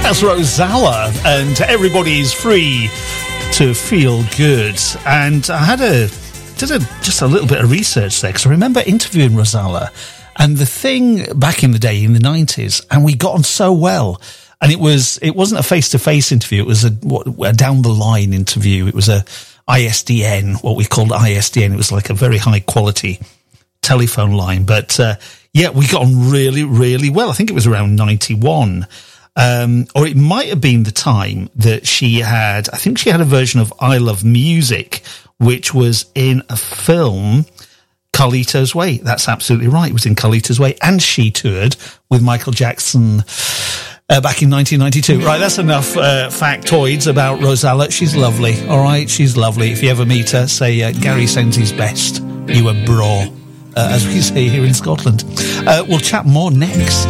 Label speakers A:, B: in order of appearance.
A: That's Rosalla, and everybody's free to feel good. And I did just a little bit of research there, because I remember interviewing Rosalla, and the thing back in the day, in the 90s, and we got on so well. And it wasn't a face-to-face interview, it was a down-the-line interview. It was a ISDN, what we called ISDN. It was like a very high-quality telephone line. But, yeah, we got on really, really well. I think it was around 91. Or it might have been the time that I think she had a version of I Love Music, which was in a film, Carlito's Way. That's absolutely right. It was in Carlito's Way. And she toured with Michael Jackson back in 1992. Right, that's enough factoids about Rosalla. She's lovely, all right? She's lovely. If you ever meet her, say, Gary sends his best. You a bra, as we say here in Scotland. We'll chat more next.